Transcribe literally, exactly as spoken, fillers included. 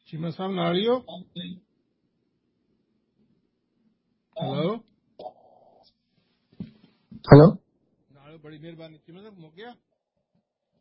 चीमा साहब नाड़ियो hello hello नाड़ियो बड़ी मेहरबानी चीमा साहब हो गया